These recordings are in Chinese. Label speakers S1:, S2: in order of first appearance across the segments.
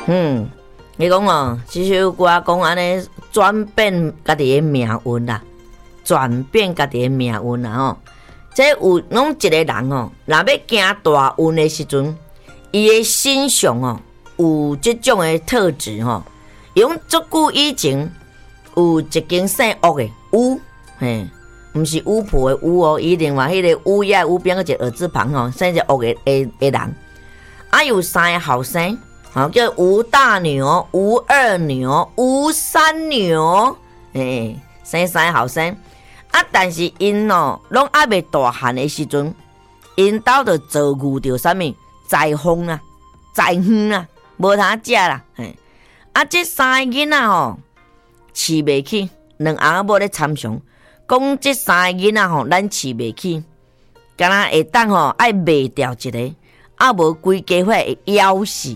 S1: 你讲哦，这首歌讲安尼转变家己的命运啦，转变家己的命运啦吼。这有拢一个人哦，若要行大运的时阵，伊的身上哦有这种的特质吼。用足久以前有一间姓巫的巫，嘿，毋是巫婆的巫哦，伊另外迄个乌鸦乌边个一个耳字旁吼，生一个巫的人。啊，有三个后生。叫吴大牛、吴二牛、吴三牛，生三后生啊！但是因哦，拢还未大汉的时阵，因兜就遭遇到啥物灾荒啊、灾荒啊，无通食啦。啊，这三个囡仔吼，饲袂起，两阿某咧参详，讲这三个囡仔吼，咱饲袂起，敢若会当吼爱卖掉一个，啊无规家伙会枵死。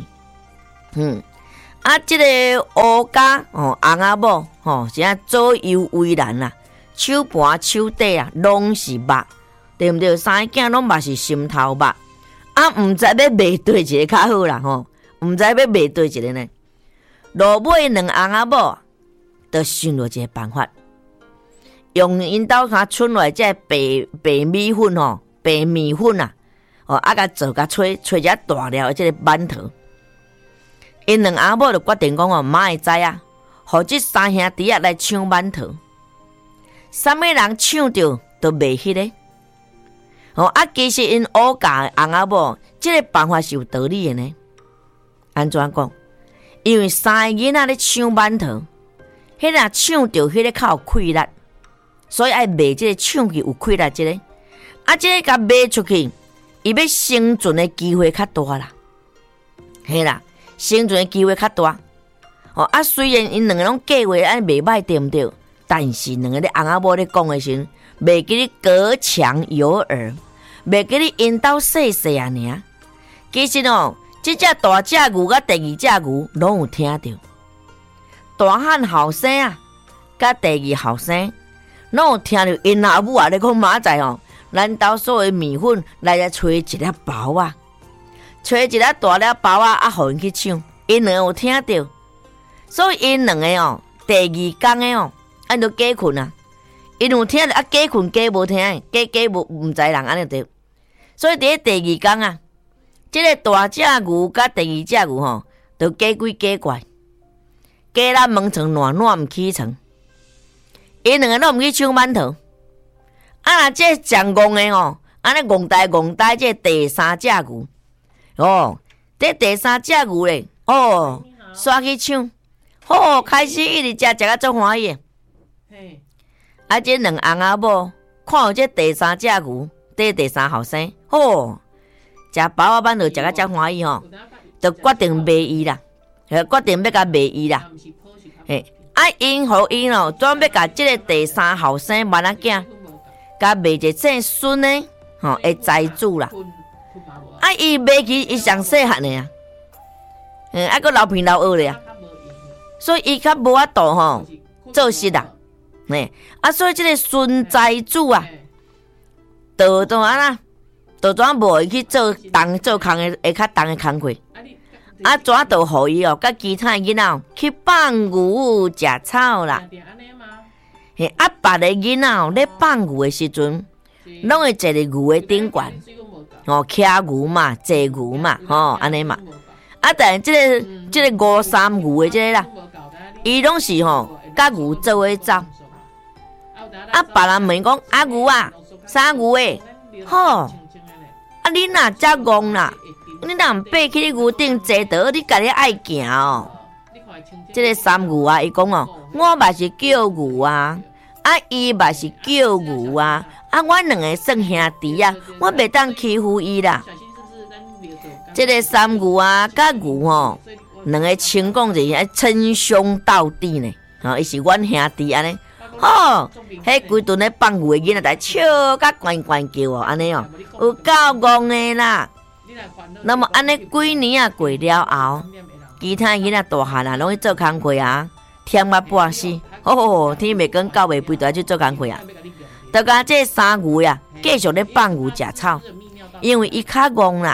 S1: 这个乌家哦，翁仔某吼，是啊左右为难啦，手盘手底啊，拢是肉，对毋对？三个囝拢嘛是心头肉，毋知要卖对一个较好啦吼，毋知要卖对一个呢。落尾两翁仔某，就想到一个办法，用因兜下剩来这白米粉吼，白米粉啊，甲做甲吹一大了的这个馒头。因两阿某就决定讲哦，妈会知啊，互这三兄弟来抢馒头，啥物人抢着就卖迄个。其实因乌家的翁仔某，这个办法是有道理的呢。安怎讲？因为三个囡仔咧抢馒头，迄若抢着迄个较有气力，所以爱卖这个抢去有气力这个。这个甲卖出去，伊要生存的机会较大啦。嘿啦。生存的机会较大，虽然因两个拢计划安袂歹，对毋对？但是两个咧翁仔某咧讲的时，袂记你隔墙有耳，袂记你因兜细细啊尔。其实哦，这只大只牛甲第二只牛拢有听到，大汉后生啊，甲第二后生拢有听到因阿母啊咧讲明仔哦，咱兜所有米粉来吹一粒包啊。吹一粒大粒包啊，互因去抢，因两个有听到，所以因两个哦，第二天的哦，按着假困啊，因有听到假困假无听，假无知人安尼对，所以第二天啊，这个大只牛甲第二只牛吼，就假鬼假怪，假咱门床暖毋起床，因两个拢毋去抢馒头，这上戆的哦，安尼戆呆，这第三只牛。这第三只牛咧，刷去抢，开始一直食到足欢喜的。这两翁仔某看到这第三只牛，第三后生，食包仔馒头食到足欢喜吼，就决定卖伊啦，决定要甲卖伊啦。因互因哦，专要甲这个第三后生囡仔囝，甲卖一个姓孙的的财主啦。伊卖去伊上细汉的啊，佫老皮老二的啊，所以伊较无法度吼做事啦，所以这个孙财主啊，就安那，就怎无伊去做工的会较重的工课，怎就互伊哦，甲其他囡仔去放牛食草啦，别个囡仔咧放牛的时阵，拢会坐咧牛的顶悬。骑牛嘛，坐牛嘛，安尼嘛。但这个五三牛的这个啦，伊拢是甲牛做伙走。别人问讲牛啊，啥牛诶？你若遮戆啦，你若毋爬去你牛顶坐倒，你家己爱行哦。这个三牛啊，伊讲我嘛是叫牛啊，伊嘛是叫牛啊。阮两个算兄弟啊，我袂当欺负伊啦。这个三牛啊，甲牛两个情况就是称兄道弟呢。伊是阮兄弟安尼。迄规顿咧放牛的囡仔在笑甲呱呱叫安尼有够戆的啦。那么安尼几年啊过了后，其他囡仔大汉啊，拢去做工课啊，忝啊半死。天袂光狗袂肥，就去做工课啊。就甲这三牛呀，继续咧放牛食草，因为伊较戆啦，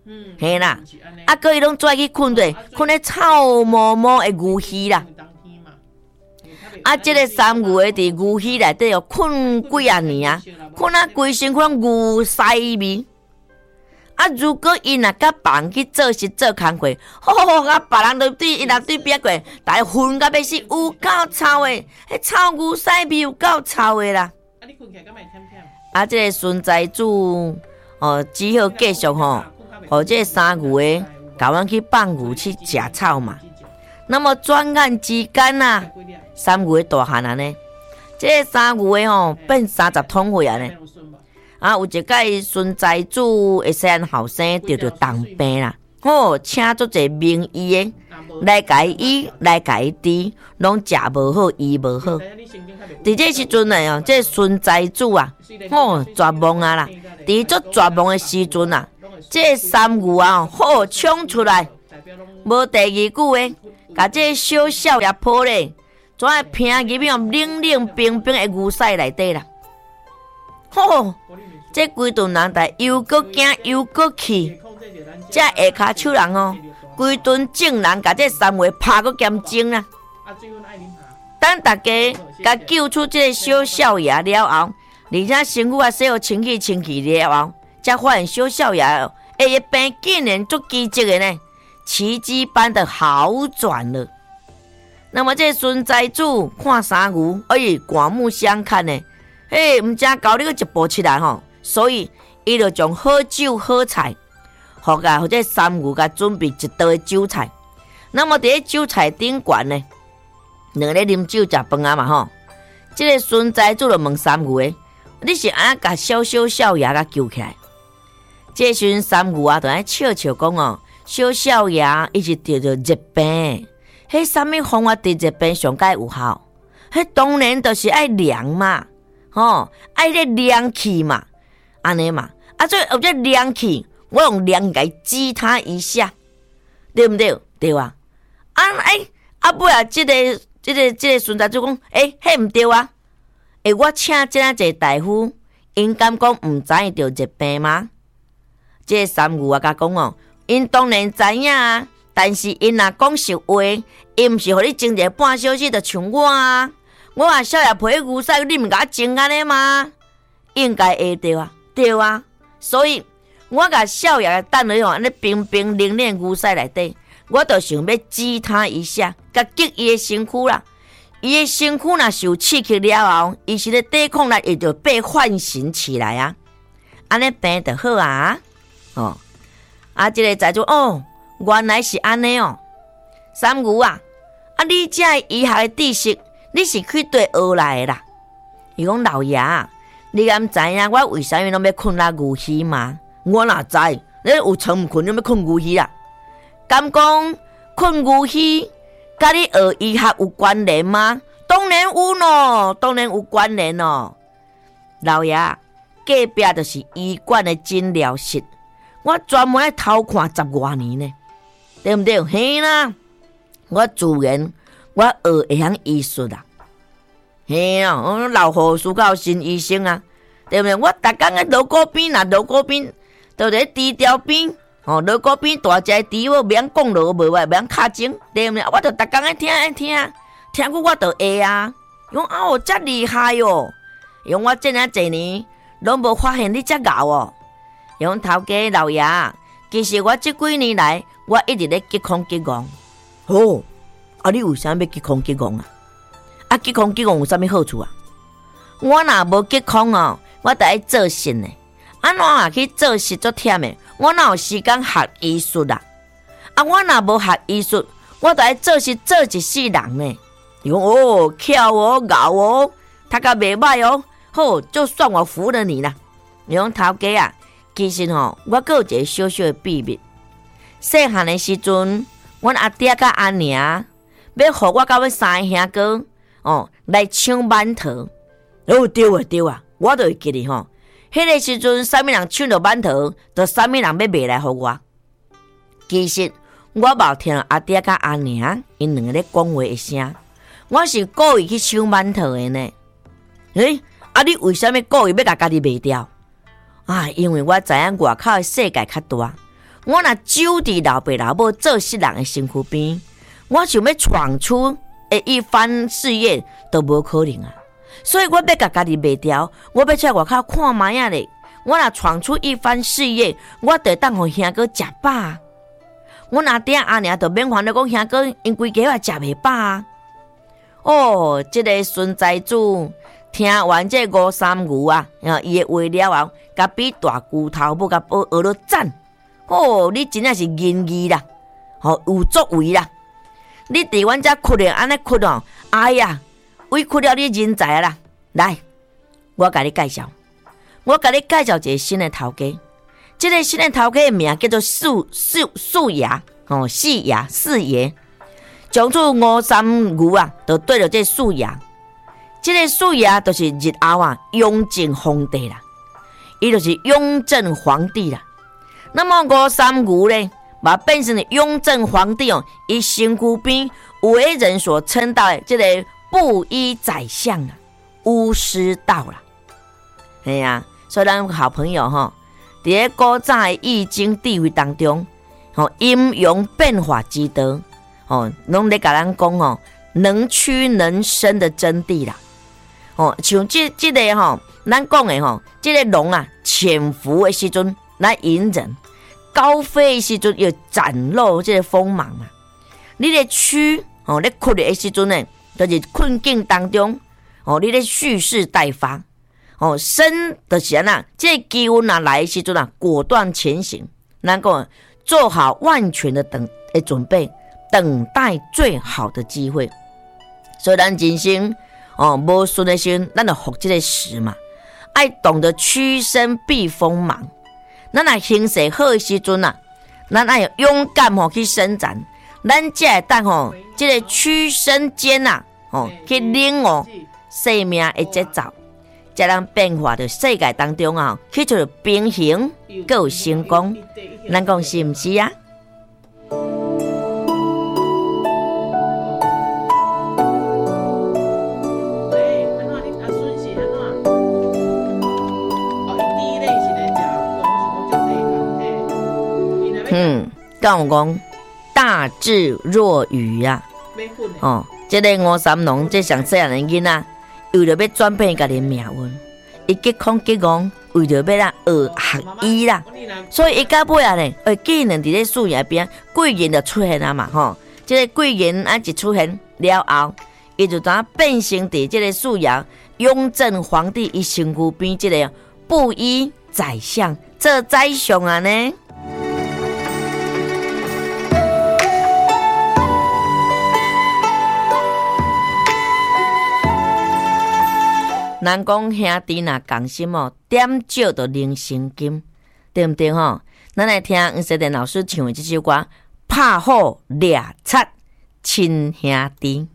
S1: 嘿啦，啊，佮伊拢拽去困咧，困咧臭毛毛的牛墟啦。啊，即个三牛的伫牛墟内底哦，困几啊年啊，困啊规身躯牛屎味。啊，如果伊若甲别人去做事做工课，啊，别人都对伊若对边过，大家混甲要死，有够臭的，迄臭牛屎味有够臭的啦。啊，你困起来敢会忝忝？啊，即个孙财主哦，只好继续吼，互即个三牛的甲阮去放牛去食草嘛。那么转眼之间啊，三牛的大汉啊呢，即个三牛的吼变30桶岁啊呢。啊，有一届孙财主的细汉后生着当兵啦，请足侪名医的来甲伊来甲伊治，拢食无好，医无好。伫这时阵呢，这孙财主啊，绝望啊啦！伫足绝望的时阵啊，这三牛啊，冲出来，无第二句诶，甲这小少爷抱咧，怎会拼入去冷冷冰冰的牛屎内底啦？这规顿人在又搁惊又搁气，这下骹手人哦，规顿正人甲这三位拍搁兼精啦。等大家甲救出这个小少爷了后，而且身躯也洗好清气了后，才发现小少爷的病竟然足奇迹的呢，奇迹般的好转了。那么这孙财主看三牛，刮目相看呢，唔知高你个一步起来吼。所以，伊就将好酒好菜，互这三牛甲准备一道的酒菜。那么，伫酒菜顶悬呢，两个啉酒食饭啊嘛吼。这个孙财主就问三牛的：“你是安甲小少爷甲救起来？”这时三牛啊，就爱笑笑讲哦：“小少爷伊是得着热病，迄什么方法治热病上解有效？迄当然就是爱凉嘛，爱咧凉气嘛。”安尼嘛，所以有这凉气，我用凉来激他一下，对不对？对啊。尾啊，这个孙财主讲，迄唔对啊。我请这样一个大夫，因敢讲唔知伊着热病吗？这个三牛啊，甲讲哦，因当然知影啊，但是因若讲实话，因唔是互你蒸一个半小时，就像我啊。我啊少爷陪牛屎，你唔甲我蒸安尼吗？应该会对啊。对啊，所以我甲少爷等落安尼冰冰冷冷牛屎内底，我就想要激他一下，甲激伊的身躯啦。伊的身躯若受刺激了后，伊是咧抵抗力会就被唤醒起来啊，安尼病就好啊。这个财主原来是安尼哦。三牛啊，你这医学的知识，你是去对学来的啦？伊讲老爷。你敢知影我为啥物拢要困在牛墟吗？我哪知？你有床毋困，你要困牛墟啊？敢讲困牛墟，甲你学医学有关联吗？当然有咯，当然有关联咯。老爷，隔壁就是医馆的诊疗室，我专门来偷看10多年呢，对不对？嘿啦，我自然我学会晓医术啦。嘿啊，老护士到新医生啊，对不对？我逐工在路沟边就在猪条边，路沟边大只猪，我免讲落无话，免敲钟，对不对？我就逐工在听过我就会啊。讲遮厉害哦！用我这几年拢无发现你遮牛哦。用头家老爷，其实我这几年来，我一直咧急空急讲。你为啥要急空急讲啊？急空急讲有啥物好处啊？我若无急空哦，我得爱做事呢。我若去做事足忝的，我哪有时间学医术啦？我若无学医术，我得爱做事做一世人呢。伊讲巧牛读甲袂歹哦。好，就算我服了你啦。伊讲头家啊，其实我阁有一个小小的秘密。细汉的时阵，阮阿爹甲阿娘要互我甲阮三个兄哥来抢馒头。对啊，我就会记得迄个时阵，啥物人抢到馒头，就啥物人要卖来互我。其实我冇听阿爹甲阿娘因两个咧讲话一声，我是故意去抢馒头的呢。你为什么故意要甲家己卖掉？因为我知影外口的世界较大， 我若守伫老爸老母做世人的身躯边，我想要闯出一番事业都无可能啊！所以我要甲家己卖掉，我要出来外口看卖啊咧。我若闯出一番事业，我得当互兄哥食饱啊。我若爹阿娘就免烦恼讲兄哥因规家也食袂饱啊。哦，这个孙财主听完这539啊，伊的话了后，甲比大骨头母甲学了赞。哦，你真正是仁义啦，有作为啦。你伫阮遮屈了安尼屈哦，哎呀，委屈了你人才啦。来，我甲你介绍一个新的头家。这个新的头家的名叫做四爷，四爷。从此539啊，就对着这四爷。这个四爷就是日后啊，雍正皇帝啦，伊就是雍正皇帝啦。那么539咧，把变成了雍正皇帝哦，伊身躯边为人所称道的这个布衣宰相啊，巫师道啦。哎呀，所以咱好朋友哈，伫咧古早的易经地位当中，阴阳变化之道，拢咧甲咱讲能屈能伸的真谛啦。像这个咱讲的这个龙啊，潜伏的时阵来隐忍，高飞的时阵要展露这个锋芒嘛。你咧屈咧屈的时阵呢，就是困境当中你咧蓄势待发。伸就是安那，这个机运来的时阵啊，果断前行。咱讲做好万全的准备，等待最好的机会。所以咱人生无顺的时候，咱就学这个时嘛，爱懂得屈身避锋芒。咱若形势好的时阵啊，咱爱勇敢去伸展，咱才会当这个屈身间啊去领悟生命的节奏，才能变化到世界当中啊，去做平衡，更有成功。咱讲是毋是啊？跟我讲大智若愚啊！这个530这上细汉的囡仔，为了要转变家己命运，伊结空结戆，为了要学医啦，所以伊到尾啊咧，既然伫咧树叶边，贵人就出现啊嘛这个贵人一出现了后，伊就当变成伫这个树叶雍正皇帝伊身躯边这个布衣宰相做宰相啊呢。人讲兄弟若共心点少就能成金，对不对咱来听黄世典老师唱的这首歌，拍好掠贼亲兄弟。